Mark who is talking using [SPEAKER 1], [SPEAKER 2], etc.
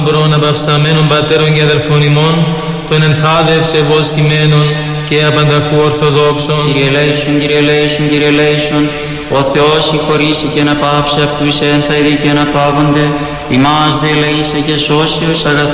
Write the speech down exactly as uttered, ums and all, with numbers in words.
[SPEAKER 1] Μπρον απαυσαμένων πατέρων και αδερφών ημών, των ενθάδευσε βοσκημένων και απανταχού ορθοδόξων.
[SPEAKER 2] Κύριε ελέησον, Κύριε ελέησον, Κύριε ελέησον, ο Θεός συγχωρήσει και να πάυσε αυτούς ένθαιδη και να πάβονται, ημάς δε ελέησε και σώσει ως αγαθός.